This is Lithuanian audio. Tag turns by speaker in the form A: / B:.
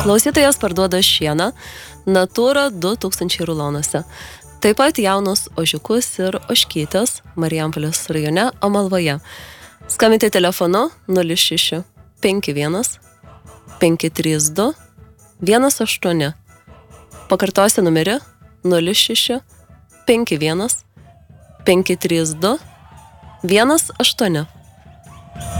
A: Klausytojas parduoda šieną Natūra 2000 rulonuose. Taip pat jaunus ožiukus ir ožkytės Marijampolės rajone Amalvoje. Skambinti telefonu 06 51 532 18. Pakartosiu numerį 06 51 532 18.